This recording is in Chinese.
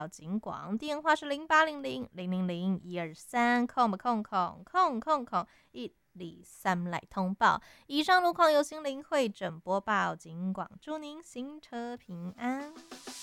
警广电话是0800-000-123，空123来通报。以上路况由心灵会诊播报，警广祝您行车平安。